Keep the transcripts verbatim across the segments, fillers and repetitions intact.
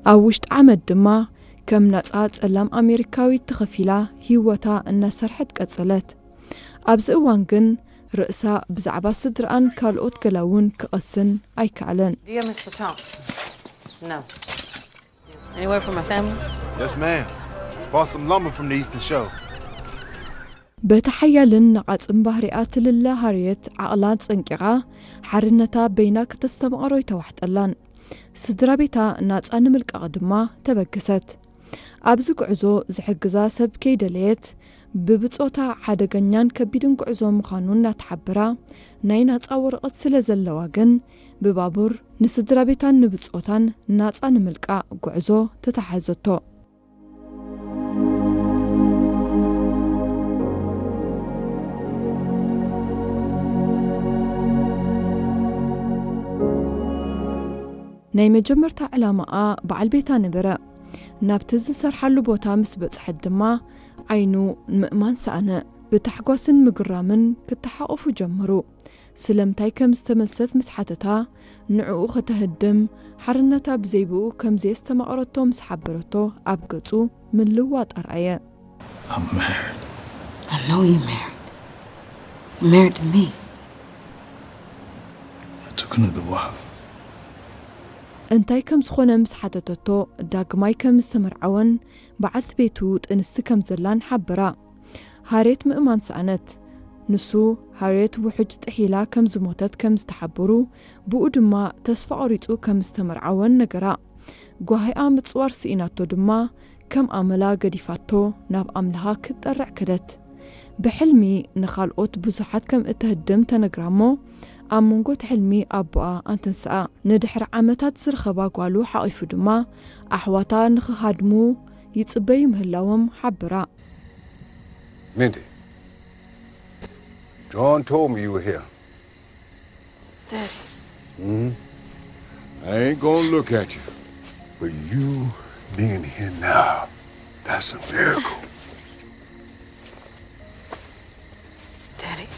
ኣብ ውሽጢ ዓመት ድማ ከም ነፃ ጸላም ኣሜሪካዊት ተኸፊላ ህይወታ እናሰርሐት ቀጸለት ኣብዚ እዋን ግን ርእሳ ብዛዕባ ስድራን ካልኦት ገላውን ክቐስን ኣይከኣለን Dear Mister Tonks. No. Anywhere for my family? Yes, ma'am. Bought some lumber from the Eastern Shore. በተሓያልን ነቓጽን ባህሪኣ ትልለ ሃርየት ዓቕላ ጸንቂቓ ሓርነታ በይና ከተስተምቕሮ ይተዋሕጠላን ስድራ ቤታ ናፃ ንምልቃቕ ድማ ተበግሰት ኣብዚ ጉዕዞ ዝሕግዛ ሰብ ከይደለየት ብብጾታ ሓደገኛን ከቢድን ጉዕዞ ምዃኑ እናተሓበራ ናይ ናፃ ወረቐት ስለ ዘለዋ ግን ብባቡር ንስድራ ቤታን ንብጾታን ናፃ ንምልቃቕ ጉዕዞ ተተሓዘቶ ናይ መጀመርታ ዕላማኣ በዓል ቤታ ነበረ ናብቲ ዝሰርሓሉ ቦታ ምስ በጽሐት ድማ ዓይኑ ምእማን ሰኣነ ብታሕጓስን ምግራምን ክተሓቐፉ ጀመሩ ስለምታይ ከም ዝተመልሰት ምስ ሓተታ ንዕኡ ከተህድም ሓርነታ ብዘይብኡ ከም ዘስተማቕረቶ ምስ ሓበረቶ ኣብ ገጹ ምልዋጥ ኣርኣየ I'm married. I know you're married. You're married to me. I took another wife. እንታይ ከም ዝኾነ ምስ ሓተተቶ ዳግማይ ከም ዝተመርዓወን በዓልቲ ቤቱ ጥንስቲ ከም ዘላን ሓበራ ሃርየት ምእማን ሰኣነት ንሱ ሃርየት ውሕጅ ጥሒላ ከም ዝሞተት ከም ዝተሓበሩ ብኡ ድማ ተስፋ ቆሪጹ ከም ዝተመርዓወን ነገራ ጓሂኣ ምጽዋር ስኢናቶ ድማ ከም ኣመላ ገዲፋቶ ናብ ኣምላኻ ክትጠርዕ ክደት ብሕልሚ ንኻልኦት ብዙሓት ከም እተህድም ተነግራሞ ኣብ መንጎት ሕልሚ ኣቦኣ ኣንተንስኣ ንድሕሪ ዓመታት ዝረኸባ ጓሉ ሓቒፉ ድማ ኣሕዋታ ንኽሃድሙ ይጽበዩ ምህላዎም ሓበራ Mindy. John told me you were here. Daddy. Mm-hmm. I ain't gonna look at you. But you being here now, that's a miracle. Daddy.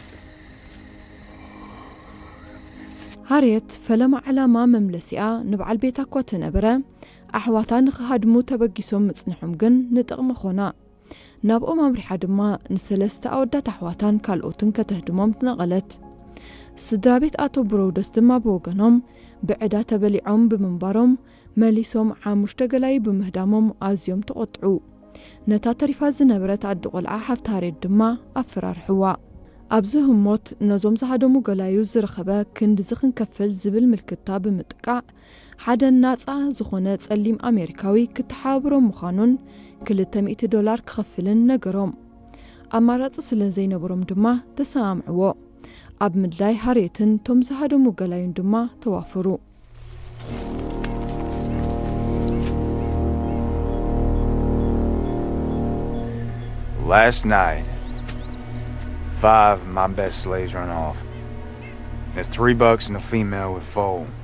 ሃርየት ፈለማ ዕላማ መምለሲኣ ንበዓል ቤታ እኳ ተነበረ ኣሕዋታ ንኽሃድሙ ተበጊሶም ምጽንሖም ግን ንጥቕሚ ኾና ናብኦም ኣምሪሓ ድማ ንሰለስተ ኣወዳት ኣሕዋታን ካልኦትን ከተህድሞም ትነቐለት ስድራ ቤት ኣቶ ብሮውደስ ድማ ብወገኖም ብዕዳ ተበሊዖም ብምንባሮም መሊሶም ሓሙሽተ ገላይ ብምህዳሞም ኣዝዮም ተቖጥዑ ነታ ተሪፋ ዝነበረት ኣዲ ቆልዓ ሓፍቲ ሃርየት ድማ ኣፈራርሕዋ ኣብዚ ህሞት ነዞም ዝሃደሙ ገላዩ ዝረኸበ ክንዲ ዝኽንከፍል ዝብል ምልክታ ብምጥቃዕ ሓደ ናፃ ዝኾነ ጸሊም ኣሜሪካዊ ክትሓባብሮም ምዃኑን ክልተ ሚእቲ ዶላር ክኸፍልን ነገሮም ኣማራፂ ስለ ዘይነበሮም ድማ ተሰማምዕዎ ኣብ ምድላይ ሃርየትን ቶም ዝሃደሙ ገላዩን ድማ ተዋፈሩ Last night, five of my best slaves run off. There's three bucks and a female with foal.